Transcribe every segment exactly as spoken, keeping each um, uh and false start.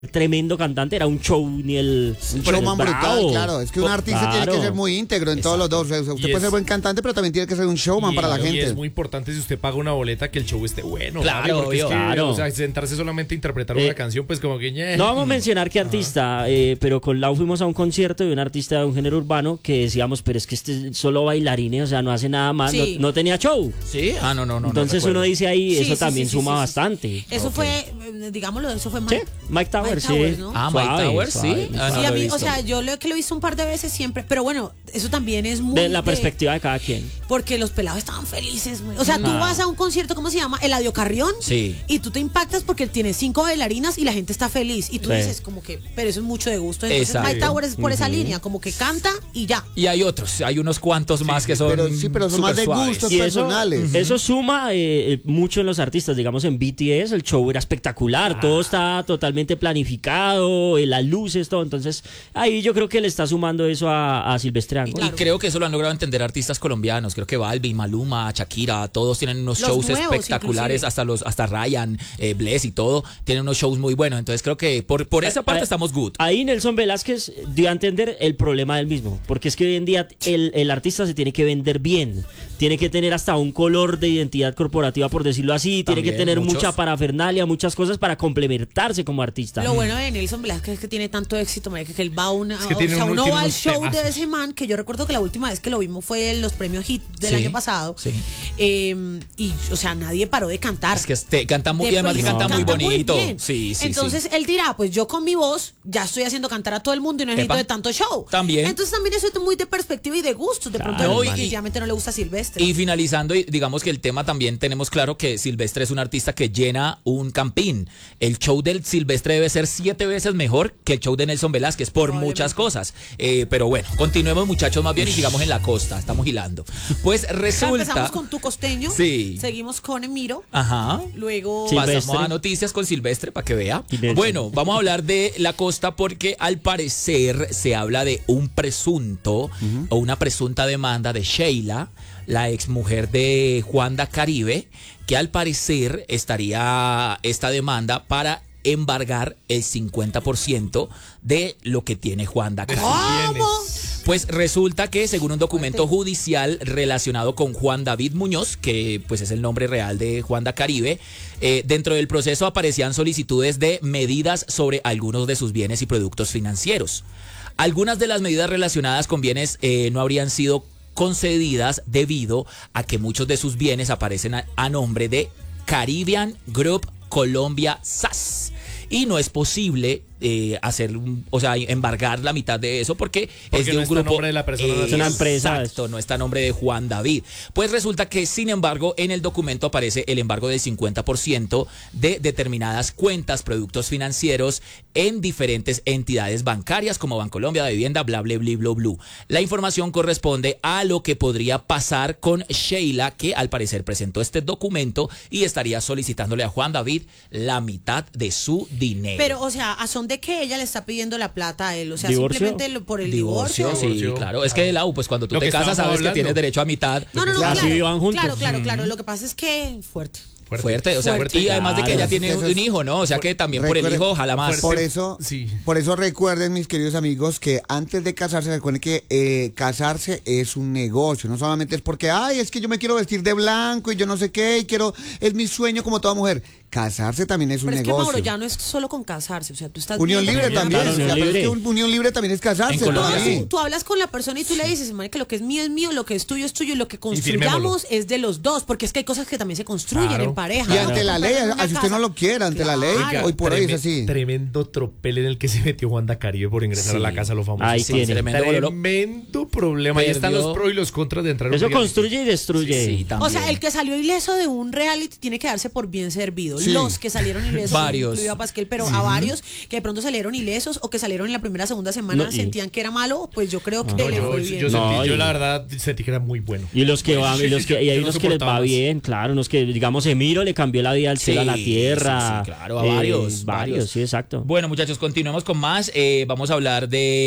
tremendo cantante, era un show ni el... Un showman brutal, claro. Es que un artista claro. tiene que ser muy íntegro en Exacto. todos los dos. O sea, usted Y puede es, ser buen cantante, pero también tiene que ser un showman y, para la y gente. es muy importante si usted paga una boleta que el show esté bueno. Claro, Mario, porque es que, claro. o sea, sentarse solamente a interpretar Eh, una canción, pues como que... ñe. No vamos a mencionar qué artista, eh, pero con Lau fuimos a un concierto de un artista de un género urbano que decíamos, pero es que este es solo bailarines, o sea, no hace nada más, Sí. no, no tenía show. ¿Sí? Ah, no, no, no. Entonces no uno dice ahí, Sí, eso sí, también sí, sí, suma sí, sí. bastante. Okay. Sí, Eso fue, eh, digámoslo, eso fue Mike, Mike Towers, Mike Towers, sí. ¿no? Ah, Mike suave, Towers, suave, sí. Ah, suave. no sí, lo a he mí, visto. o sea, yo lo que lo he visto un par de veces siempre, pero bueno, eso también es muy De la perspectiva de cada quien. Porque los pelados estaban felices, güey. O sea, tú Ah. vas a un concierto, ¿cómo se llama? Eladio Carrión. Sí. Y tú te impactas porque él tiene cinco bailarinas y la gente está feliz. Y tú Sí. dices, como que, pero eso es mucho de gusto. Entonces, Exacto. Mike Towers es por esa línea, como que canta y ya. Y hay otros, hay unos cuantos más que son Pero sí, pero son más de supersuaves. gustos Y eso, personales. eso suma eh, eh, mucho en los artistas. Digamos, en B T S el show era espectacular, todo está totalmente planificado, eh, las luces, todo. Entonces, ahí yo creo que le está sumando eso a, a Silvestre Y, Dangond. y creo que eso lo han logrado entender artistas colombianos. Creo que Balvin, Maluma, Shakira, todos tienen unos Los shows nuevos, espectaculares, inclusive. hasta los hasta Ryan, eh, Bless y todo, tienen unos shows muy buenos. Entonces creo que por, por esa parte Ah, estamos good. Ahí Nelson Velázquez dio a entender el problema del mismo, porque es que hoy en día el, el artista se tiene que vender bien, tiene que tener hasta un color de identidad corporativa, por decirlo así, tiene que También, tener muchos. mucha parafernalia, muchas cosas para complementarse como artista. Lo bueno de Nelson Velázquez es que tiene tanto éxito, marica, que él va a una, Es que o tiene sea, uno- uno tiene va al unos show temazos. de ese man, que yo recuerdo que la última vez que lo vimos fue en los premios Hit del Sí, año pasado. sí. Eh, y, o sea, nadie paró de cantar. Es que este, canta muy, y además que No, canta muy bonito. bien. Sí, sí, Entonces sí. él dirá, pues yo con mi voz ya estoy haciendo cantar a todo el mundo y no necesito Epa. de tanto show. También. Entonces también eso es muy de perspectiva y de gustos. De Claro, pronto a él y- definitivamente no le gusta Silvestre. Y finalizando, y digamos que el tema también tenemos claro que Silvestre es un artista que llena un campín. El show del Silvestre debe ser siete veces mejor que el show de Nelson Velázquez por Probablemente. muchas cosas. Eh, pero bueno, continuemos muchachos más bien y sigamos en la costa. Estamos hilando. Pues O sea, resulta... empezamos con tu costeño. Sí. Seguimos con Emiro. Ajá. Luego... Sí. Pasamos Silvestre. a noticias con Silvestre para que vea. Y Nelson. Bueno, vamos a hablar de la costa porque al parecer se habla de un presunto o una presunta demanda de Sheila, la exmujer de Juanda Caribe, que al parecer estaría esta demanda para embargar el cincuenta por ciento de lo que tiene Juanda Caribe. ¿Cómo? Pues resulta que según un documento judicial relacionado con Juan David Muñoz, que pues es el nombre real de Juanda Caribe, eh, dentro del proceso aparecían solicitudes de medidas sobre algunos de sus bienes y productos financieros. Algunas de las medidas relacionadas con bienes eh, no habrían sido concedidas debido a que muchos de sus bienes aparecen a, a nombre de Caribbean Group Colombia S A S. Y no es posible eh, hacer, un- o sea, embargar la mitad de eso porque, Porque es de no un está a grupo. nombre de la persona natural. Es una empresa. Exacto, no está a nombre de Juan David. Pues resulta que, sin embargo, en el documento aparece el embargo del cincuenta por ciento de determinadas cuentas, productos financieros en diferentes entidades bancarias como Bancolombia, de Vivienda, bla, bla, bla, bla, bla. La información corresponde a lo que podría pasar con Sheila, que al parecer presentó este documento y estaría solicitándole a Juan David la mitad de su dinero. Pero, o sea, ¿a son de que ella le está pidiendo la plata a él? O sea, ¿Divorcio? simplemente lo- por el divorcio. Divorcio, sí, Divorcio. claro. Es que, Lau, pues cuando tú Lo te que casas estábamos sabes que hablando. tienes derecho a mitad. No, no, no, Claro, claro. sí, vivan juntos. Claro, claro, claro. Lo que pasa es que fuerte. Fuerte. Fuerte, o sea, Fuerte. y además de que ella Claro. tiene Eso un es- hijo, ¿no? O sea que también por el Recuerde- hijo, ojalá más. Fuerte. Por eso, Sí. por eso recuerden, mis queridos amigos, que antes de casarse, recuerden que eh, casarse es un negocio. No solamente es porque, ay, es que yo me quiero vestir de blanco y yo no sé qué, y quiero, es mi sueño como toda mujer. Casarse también es un Pero es que, negocio. Mauro, ya no es solo con casarse. O sea, tú estás... Unión viendo libre con también. una Claro, o sea, unión pero es que libre. un- unión libre también es casarse. En Colombia, todavía. Tú, tú hablas con la persona y tú le dices, "Marica, que lo que es mío es mío, lo que es tuyo es tuyo y lo que firmémoslo. construyamos es de los dos", porque es que hay cosas que también se construyen Claro. en pareja. Y ¿no? ante la ley, Comprar una así usted no casa. lo quiera, ante la ley, Claro. hoy por hoy es Treme- así. Tremendo tropel en el que se metió Juanda Caribe por ingresar Sí. a la casa a los famosos. Ahí Sí, tiene. tremendo bololo. Tremendo problema. Ahí están Perdió- los pros y los contras de entrar a un Eso reality. construye y destruye. Sí, también. O sea, el que salió ileso de un reality tiene que darse por bien servido. Sí. Los que salieron ilesos, Varios. incluido a Pasquel, pero a varios que de pronto salieron ilesos o que salieron en la primera segunda semana No, y- sentían que era malo, pues yo creo que No, le yo, fue yo, bien. yo No, sentí, yo y- la verdad sentí que era muy bueno. Y los que van, y los que, y hay Yo no unos que les soportaba va más. bien, claro, unos que, digamos, Emiro le cambió la vida al cielo a la Sí, tierra. sí, sí, claro, a varios, varios, varios. sí, exacto. Bueno, muchachos, continuemos con más. Eh, vamos a hablar de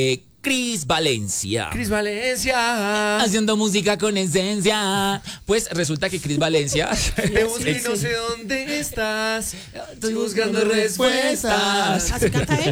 Cris Valencia. Cris Valencia. Haciendo música con esencia. Pues resulta que Cris Valencia. Te busco y no sé dónde estás. Estoy buscando respuestas. ¿Así canta él?